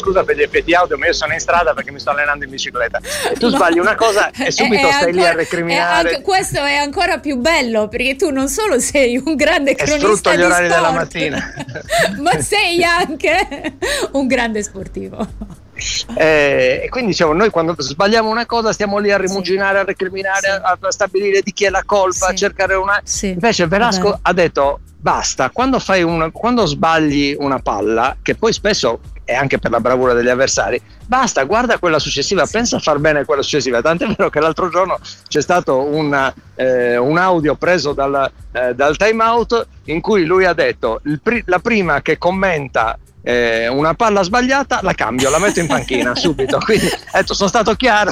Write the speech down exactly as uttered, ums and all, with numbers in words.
scusa per gli effetti audio, ma io sono in strada perché mi sto allenando in bicicletta. E tu sbagli una cosa e subito è, è stai ancora, lì a recriminare. Anche, questo è ancora più bello, perché tu non solo sei un grande cronista e sfrutto gli orari di sport, della mattina, ma sei anche un grande sportivo. Eh, e quindi diciamo, noi quando sbagliamo una cosa stiamo lì a rimuginare, sì. a recriminare, sì. a, a stabilire di chi è la colpa, sì. a cercare una. Sì. Invece Velasco ha detto basta, quando fai una, quando sbagli una palla, che poi spesso è anche per la bravura degli avversari, basta, guarda quella successiva, sì. pensa a far bene quella successiva. Tant'è vero che l'altro giorno c'è stato un, eh, un audio preso dal, eh, dal time out in cui lui ha detto il pri- la prima che commenta Eh, una palla sbagliata la cambio, la metto in panchina subito, quindi detto, sono stato chiaro.